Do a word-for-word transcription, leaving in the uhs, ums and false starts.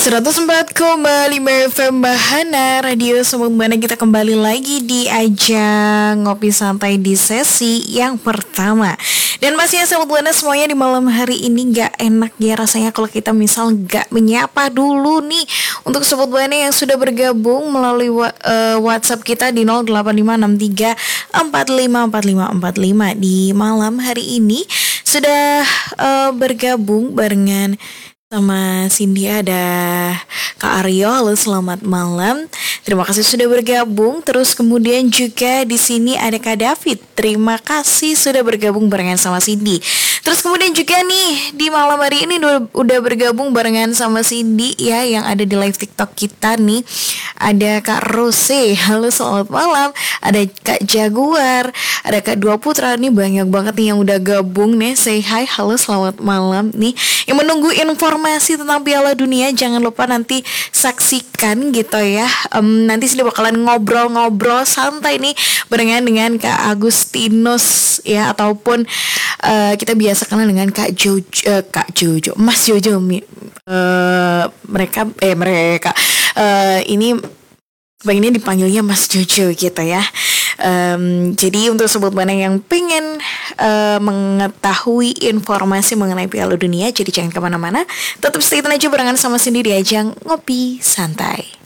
seratus empat koma lima F M Bahana Radio Semuanya. Kita kembali lagi di ajang Ngopi Santai di sesi yang pertama. Dan masih ya Sobat Buana semuanya, di malam hari ini gak enak ya rasanya kalau kita misal gak menyapa dulu nih untuk Sobat Buana yang sudah bergabung melalui wa- uh, WhatsApp kita di nol delapan lima enam tiga empat lima empat lima empat lima. Di malam hari ini sudah uh, bergabung barengan sama Cindy, ada Kak Aryo. Halo, selamat malam. Terima kasih sudah bergabung. Terus kemudian juga di sini ada Kak David. Terima kasih sudah bergabung barengan sama Cindy. Terus kemudian juga nih di malam hari ini udah, udah bergabung barengan sama Cindy ya, yang ada di live TikTok kita nih. Ada Kak Rose. Halo, selamat malam. Ada Kak Jaguar, ada Kak Dua Putra. Nih banyak banget nih yang udah gabung nih. Say hi. Halo, selamat malam nih. Yang menunggu informasi tentang Piala Dunia, jangan lupa nanti saksikan gitu ya. um, Nanti sih bakalan ngobrol-ngobrol santai nih barengan dengan Kak Agustinus ya, ataupun uh, kita biasa kenal dengan Kak Jojo, uh, Kak Jojo, Mas Jojo. uh, Mereka, eh mereka uh, ini pengennya dipanggilnya Mas Jojo gitu ya. Um, jadi untuk Sobat Buana yang pengen uh, mengetahui informasi mengenai Piala Dunia, jadi jangan kemana-mana, tetap stay tune aja barengan sama Cindy di ajang Ngopi Santai.